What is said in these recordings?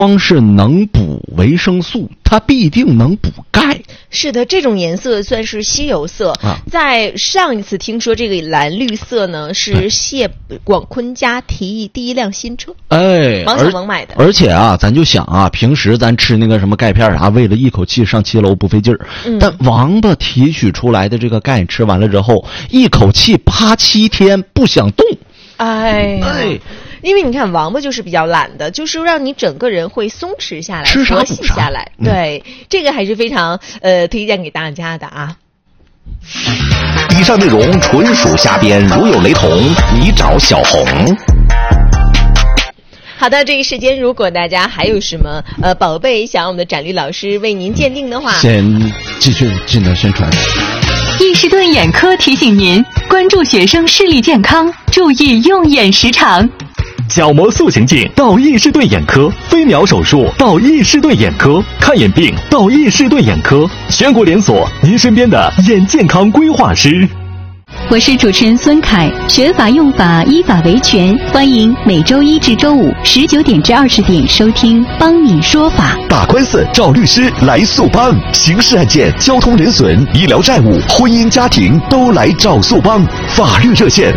光是能补维生素，它必定能补钙。 是的，这种颜色算是稀有色。在上一次听说这个蓝绿色呢，是谢广坤家提议第一辆新车。王小萌买的。 而且啊，咱就想啊，平时咱吃那个什么钙片啊，为了一口气上7楼不费劲儿。但王八提取出来的这个钙吃完了之后，一口气趴7天不想动。因为你看王八就是比较懒的，就是让你整个人会松弛下来， 吃啥活性下来。对，这个还是非常推荐给大家的啊。 以上内容纯属瞎编，如有雷同，你找小红。 好的，这一时间如果大家还有什么宝贝想要我们的展律老师为您鉴定的话， 先继续进行宣传。 易士顿眼科提醒您关注学生视力健康，注意用眼时长。 角膜塑形镜到易士顿眼科，飞秒手术到易士顿眼科，看眼病到易士顿眼科，全国连锁，您身边的眼健康规划师。 我是主持人孙凯，学法用法，依法维权，欢迎每周1至周519点至20点收听帮你说法。 打官司找律师来速帮，刑事案件、交通人损、医疗债务、婚姻家庭都来找速帮。法律热线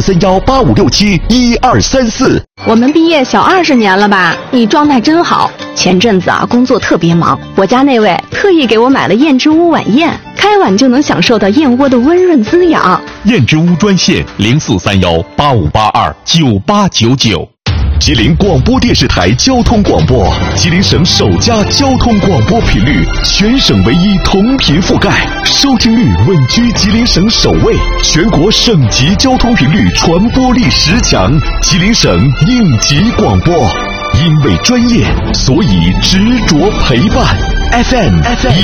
043185671234。 我们毕业小20年了吧？你状态真好。前阵子啊，工作特别忙，我家那位特意给我买了燕之屋晚宴，开碗就能享受到燕窝的温润滋养。 燕之屋专线043185829899。 吉林广播电视台交通广播，吉林省首家交通广播频率，全省唯一同频覆盖，收听率稳居吉林省首位，全国省级交通频率传播力10强，吉林省应急广播。因为专业，所以执着陪伴。FM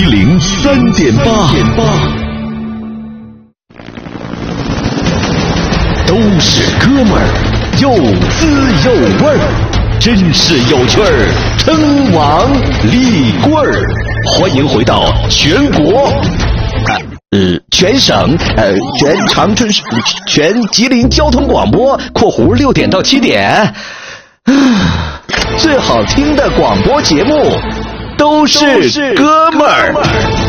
103.8，都是哥们儿，有滋有味儿，真是有趣儿，称王立棍儿。欢迎回到全国，全省，全长春，全吉林交通广播（括弧6点到7点）。最好听的广播节目都是哥们儿。